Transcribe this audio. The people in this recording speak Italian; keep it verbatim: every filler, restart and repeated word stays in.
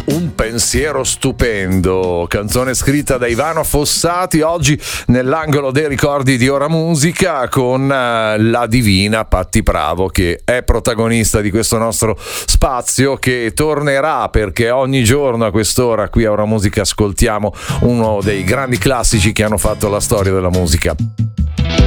Un pensiero stupendo, canzone scritta da Ivano Fossati, oggi nell'angolo dei ricordi di Ora Musica con la divina Patti Pravo, che è protagonista di questo nostro spazio, che tornerà perché ogni giorno a quest'ora qui a Ora Musica ascoltiamo uno dei grandi classici che hanno fatto la storia della musica.